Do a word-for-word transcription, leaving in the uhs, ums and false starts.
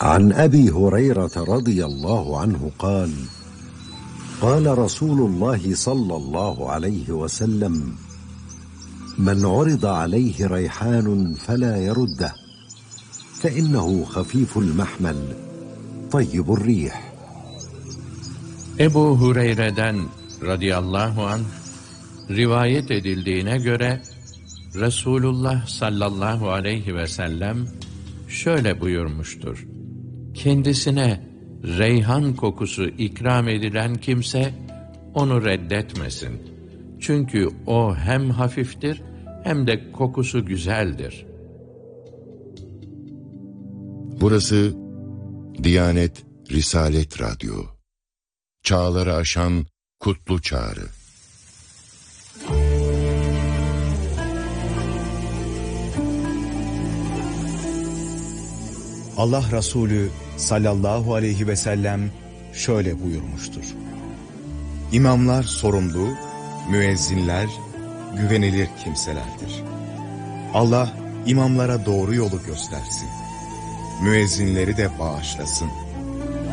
عن أبي هريرة رضي الله عنه قال قال رسول الله صلى الله عليه وسلم من عرض عليه ريحان فلا يرده فإنه خفيف المحمل طيب الريح. Ebu Hureyre'den radıyallahu anh rivayet edildiğine göre Resulullah sallallahu aleyhi ve sellem şöyle buyurmuştur: kendisine reyhan kokusu ikram edilen kimse onu reddetmesin. Çünkü o hem hafiftir hem de kokusu güzeldir. Burası Diyanet Risalet Radyo. Çağları aşan kutlu çağrı. Allah Resulü sallallahu aleyhi ve sellem şöyle buyurmuştur: İmamlar sorumlu, müezzinler güvenilir kimselerdir. Allah imamlara doğru yolu göstersin. Müezzinleri de bağışlasın.